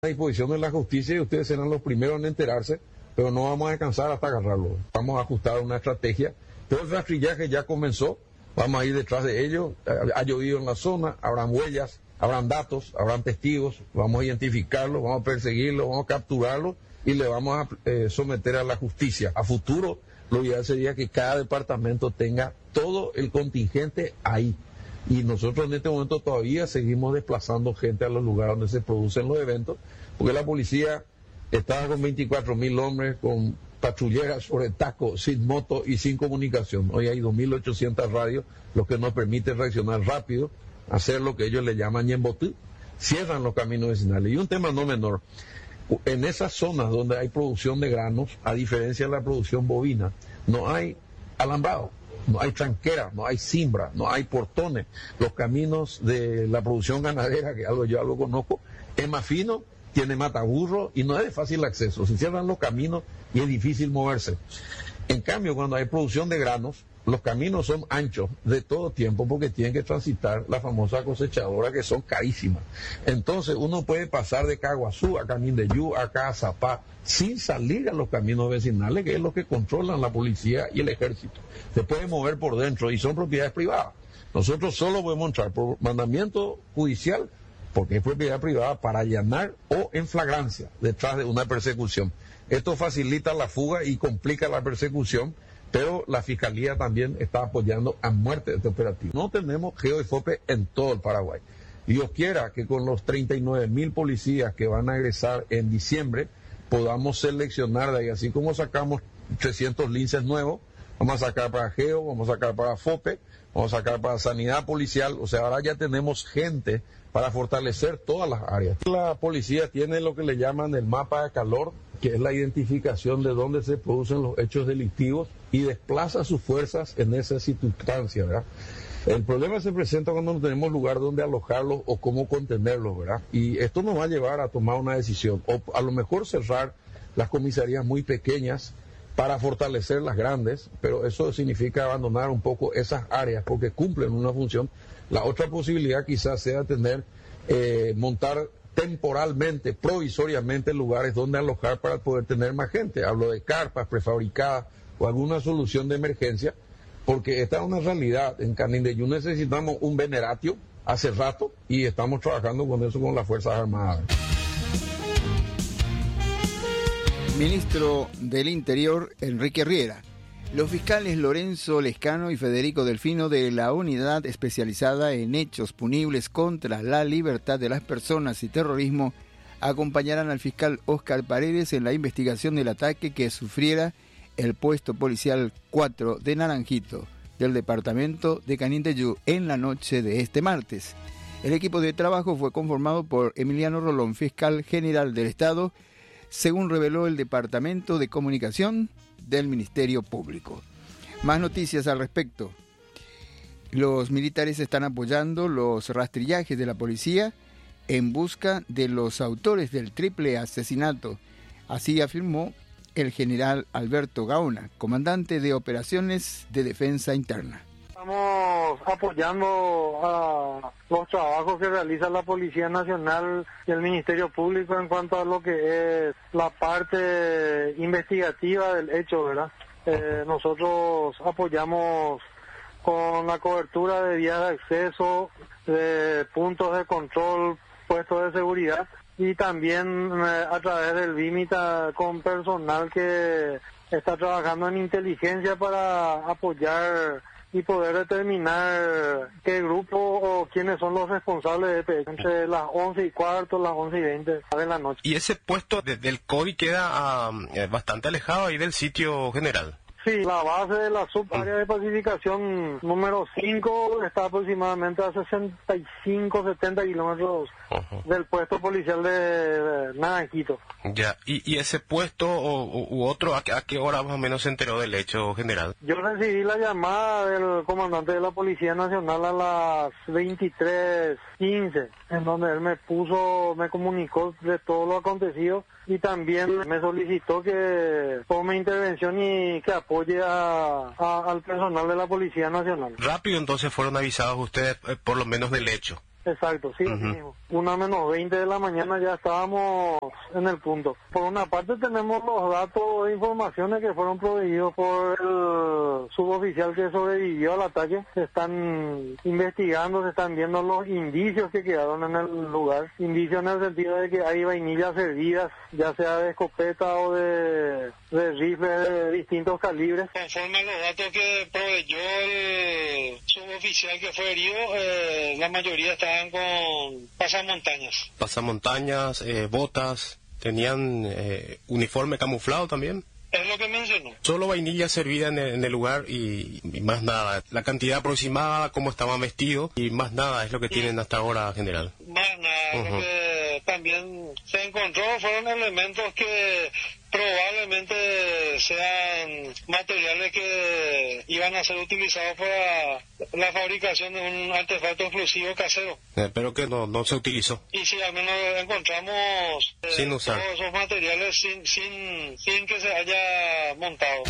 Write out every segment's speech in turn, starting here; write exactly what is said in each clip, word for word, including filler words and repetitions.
A disposición de la justicia y ustedes serán los primeros en enterarse, pero no vamos a descansar hasta agarrarlo. Vamos a ajustar una estrategia, pero el rastrillaje ya comenzó, vamos a ir detrás de ellos, ha llovido en la zona, habrán huellas, habrán datos, habrán testigos, vamos a identificarlos, vamos a perseguirlos, vamos a capturarlos y le vamos a eh, someter a la justicia. A futuro, lo ideal sería que cada departamento tenga todo el contingente ahí. Y nosotros en este momento todavía seguimos desplazando gente a los lugares donde se producen los eventos, porque la policía estaba con veinticuatro mil hombres, con patrulleras sobre taco, sin moto y sin comunicación. Hoy hay dos mil ochocientas radios, lo que nos permite reaccionar rápido, hacer lo que ellos le llaman ñembotú, cierran los caminos vecinales. Y un tema no menor, en esas zonas donde hay producción de granos, a diferencia de la producción bovina, no hay alambrado. No hay tranquera, no hay cimbra, no hay portones. Los caminos de la producción ganadera, que algo yo algo conozco, es más fino, tiene mataburro y no es de fácil acceso. Se cierran los caminos y es difícil moverse. En cambio, cuando hay producción de granos, los caminos son anchos de todo tiempo porque tienen que transitar la famosa cosechadora, que son carísimas. Entonces uno puede pasar de Caguazú a Canindeyú, acá a Zapá, sin salir a los caminos vecinales, que es lo que controlan la policía y el ejército. Se puede mover por dentro y son propiedades privadas. Nosotros solo podemos entrar por mandamiento judicial, porque es propiedad privada, para allanar o en flagrancia, detrás de una persecución. Esto facilita la fuga y complica la persecución, pero la Fiscalía también está apoyando a muerte este operativo. No tenemos Geo y Fope en todo el Paraguay. Dios quiera que con los treinta y nueve mil policías que van a egresar en diciembre, podamos seleccionar de ahí, así como sacamos trescientos linces nuevos, vamos a sacar para Geo, vamos a sacar para Fope, vamos a sacar para Sanidad Policial, o sea, ahora ya tenemos gente para fortalecer todas las áreas. La policía tiene lo que le llaman el mapa de calor, que es la identificación de dónde se producen los hechos delictivos y desplaza sus fuerzas en esa circunstancia, ¿verdad? El problema se presenta cuando no tenemos lugar donde alojarlos o cómo contenerlos, ¿verdad? Y esto nos va a llevar a tomar una decisión, o a lo mejor cerrar las comisarías muy pequeñas para fortalecer las grandes, pero eso significa abandonar un poco esas áreas porque cumplen una función. La otra posibilidad quizás sea tener, eh, montar temporalmente, provisoriamente lugares donde alojar para poder tener más gente. Hablo de carpas prefabricadas o alguna solución de emergencia, porque esta es una realidad. En Canindeyú necesitamos un veneratio hace rato y estamos trabajando con eso con las Fuerzas Armadas. Ministro del Interior, Enrique Riera. Los fiscales Lorenzo Lescano y Federico Delfino de la Unidad Especializada en Hechos Punibles contra la Libertad de las Personas y Terrorismo acompañarán al fiscal Óscar Paredes en la investigación del ataque que sufriera el puesto policial cuatro de Naranjito del departamento de Canindeyú en la noche de este martes. El equipo de trabajo fue conformado por Emiliano Rolón, fiscal general del Estado, según reveló el Departamento de Comunicación del Ministerio Público. Más noticias al respecto. Los militares están apoyando los rastrillajes de la policía en busca de los autores del triple asesinato. Así afirmó el general Alberto Gaona, comandante de Operaciones de Defensa Interna. Estamos apoyando a los trabajos que realiza la Policía Nacional y el Ministerio Público en cuanto a lo que es la parte investigativa del hecho, ¿verdad? Eh, nosotros apoyamos con la cobertura de vías de acceso, de puntos de control, puestos de seguridad y también eh, a través del BIMITA con personal que está trabajando en inteligencia para apoyar y poder determinar qué grupo o quiénes son los responsables de este hecho entre las once y cuarto, las once y veinte de la noche. Y ese puesto de, del C O I queda um, bastante alejado ahí del sitio general. Sí, la base de la subárea de pacificación número cinco está aproximadamente a sesenta y cinco, setenta kilómetros uh-huh. del puesto policial de, de Naranjito. Ya, ¿y, y ese puesto o, u otro, ¿a, a qué hora más o menos se enteró del hecho general? Yo recibí la llamada del comandante de la Policía Nacional a las veintitrés quince, en donde él me puso, me comunicó de todo lo acontecido y también me solicitó que tome intervención y que apoye a, a, al personal de la Policía Nacional. Rápido entonces fueron avisados ustedes, eh, por lo menos del hecho. Exacto, sí, uh-huh. Una menos veinte de la mañana ya estábamos en el punto. Por una parte tenemos los datos e informaciones que fueron proveídos por el suboficial que sobrevivió al ataque. Se están investigando, se están viendo los indicios que quedaron en el lugar. Indicios en el sentido de que hay vainillas servidas, ya sea de escopeta o de, de rifles de distintos calibres. Conforme a los datos que proveyó el suboficial que fue herido, eh, la mayoría estaban con pasamontañas. Pasamontañas, eh, botas, tenían eh, uniforme camuflado también. Es lo que mencionó. Solo vainilla servida en el, en el lugar y, y más nada. La cantidad aproximada, cómo estaban vestidos y más nada es lo que tienen hasta ahora, general. Más nada. Uh-huh. Lo que también se encontró fueron elementos que probablemente sean materiales que iban a ser utilizados para la fabricación de un artefacto explosivo casero. Eh, pero que no, no se utilizó. Y si al menos encontramos eh, sin usar todos esos materiales sin, sin, sin que se haya montado.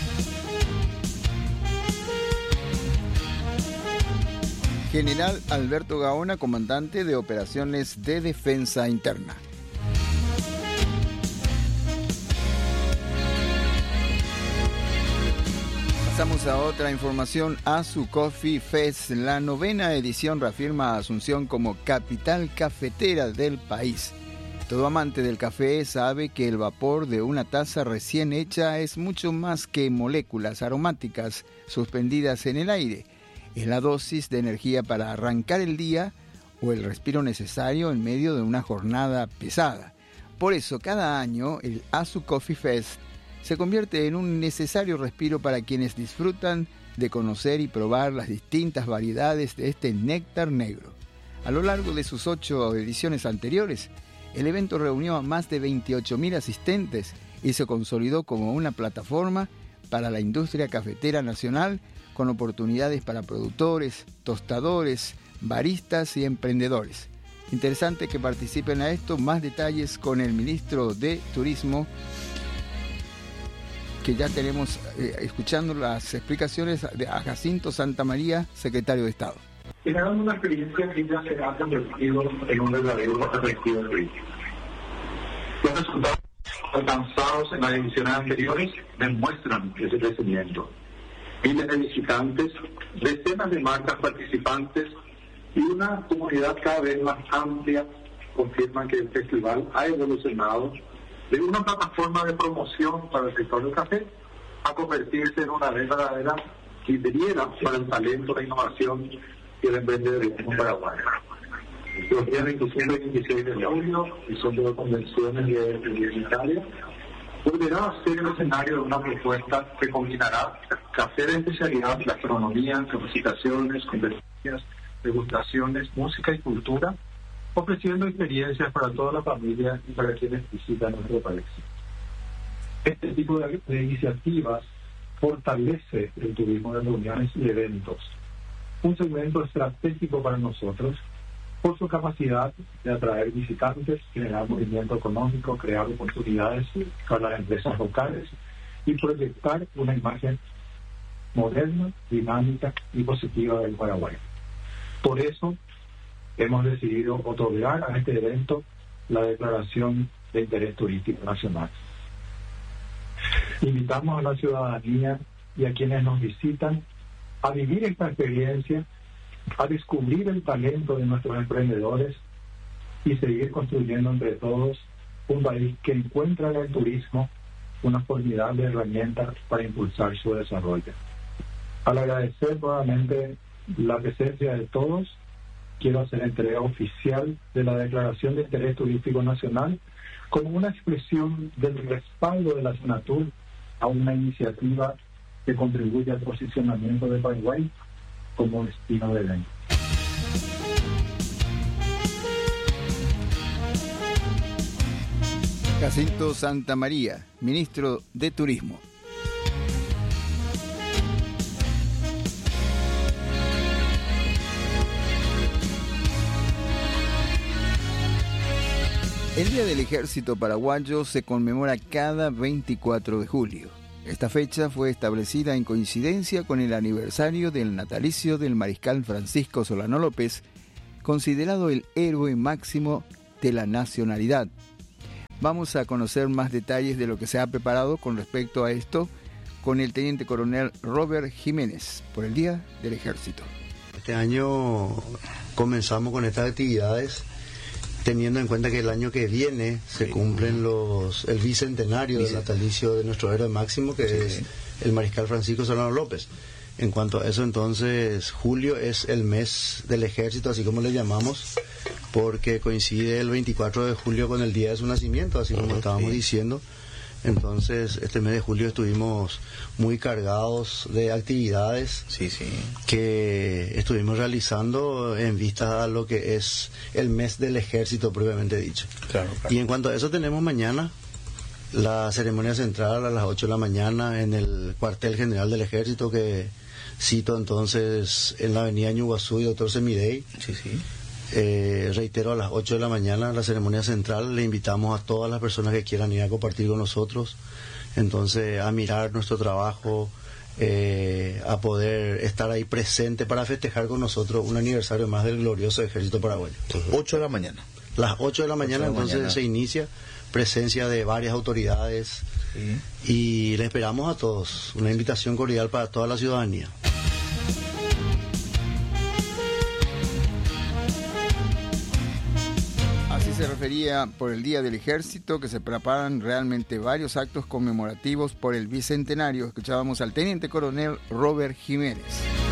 General Alberto Gaona, comandante de Operaciones de Defensa Interna. Pasamos a otra información. Asu Coffee Fest, la novena edición, reafirma a Asunción como capital cafetera del país. Todo amante del café sabe que el vapor de una taza recién hecha es mucho más que moléculas aromáticas suspendidas en el aire. Es la dosis de energía para arrancar el día o el respiro necesario en medio de una jornada pesada. Por eso, cada año, el Asu Coffee Fest se convierte en un necesario respiro para quienes disfrutan de conocer y probar las distintas variedades de este néctar negro. A lo largo de sus ocho ediciones anteriores, el evento reunió a más de veintiocho mil asistentes y se consolidó como una plataforma para la industria cafetera nacional, con oportunidades para productores, tostadores, baristas y emprendedores. Interesante que participen a esto. Más detalles con el ministro de Turismo, que ya tenemos eh, escuchando las explicaciones de a Jacinto Santamaría, secretario de Estado. Generando una experiencia que ya se ha convertido en un verdadero atractivo turístico. Los resultados alcanzados en las ediciones anteriores demuestran ese crecimiento. Miles de visitantes, decenas de marcas participantes y una comunidad cada vez más amplia confirman que el festival ha evolucionado de una plataforma de promoción para el sector del café a convertirse en una verdadera vidriera para el talento, la innovación y el emprendedorismo paraguayo. Los días veintisiete y veintiséis de julio, el centro de convenciones de Italia, volverá a ser el escenario de una propuesta que combinará café de especialidad, gastronomía, capacitaciones, conferencias, degustaciones, música y cultura, ofreciendo experiencias para toda la familia y para quienes visitan nuestro país. Este tipo de, de iniciativas fortalece el turismo de reuniones y eventos, un segmento estratégico para nosotros por su capacidad de atraer visitantes, generar movimiento económico, crear oportunidades para las empresas locales y proyectar una imagen moderna, dinámica y positiva del Paraguay. Por eso hemos decidido otorgar a este evento la declaración de interés turístico nacional. Invitamos a la ciudadanía y a quienes nos visitan a vivir esta experiencia, a descubrir el talento de nuestros emprendedores y seguir construyendo entre todos un país que encuentra en el turismo una formidable herramienta para impulsar su desarrollo. Al agradecer nuevamente la presencia de todos, quiero hacer entrega oficial de la Declaración de Interés Turístico Nacional como una expresión del respaldo de la SUNATUR a una iniciativa que contribuye al posicionamiento de Paraguay como destino de evento. Jacinto Santamaría, ministro de Turismo. El Día del Ejército Paraguayo se conmemora cada veinticuatro de julio. Esta fecha fue establecida en coincidencia con el aniversario del natalicio del mariscal Francisco Solano López, considerado el héroe máximo de la nacionalidad. Vamos a conocer más detalles de lo que se ha preparado con respecto a esto con el teniente coronel Robert Jiménez por el Día del Ejército. Este año comenzamos con estas actividades teniendo en cuenta que el año que viene se sí. cumplen los el bicentenario del natalicio de nuestro héroe máximo, que sí. es el mariscal Francisco Solano López. En cuanto a eso, entonces, julio es el mes del ejército, así como le llamamos, porque coincide el veinticuatro de julio con el día de su nacimiento, así como uh-huh, estábamos sí. diciendo. Entonces, este mes de julio estuvimos muy cargados de actividades sí, sí. que estuvimos realizando en vista a lo que es el mes del ejército propiamente dicho. Claro, claro. Y en cuanto a eso, tenemos mañana la ceremonia central a las ocho de la mañana en el cuartel general del ejército, que cito entonces en la avenida Ñuguazú y Doctor Semidey. Sí, sí. Eh, reitero, a las ocho de la mañana la ceremonia central. Le invitamos a todas las personas que quieran ir a compartir con nosotros, entonces a mirar nuestro trabajo, eh, a poder estar ahí presente para festejar con nosotros un aniversario más del glorioso ejército paraguayo. ocho de la mañana. Las ocho de la mañana, de la entonces mañana. Se inicia, presencia de varias autoridades sí. y le esperamos a todos, una invitación cordial para toda la ciudadanía. Se refería por el Día del Ejército, que se preparan realmente varios actos conmemorativos por el bicentenario. Escuchábamos al teniente coronel Robert Jiménez.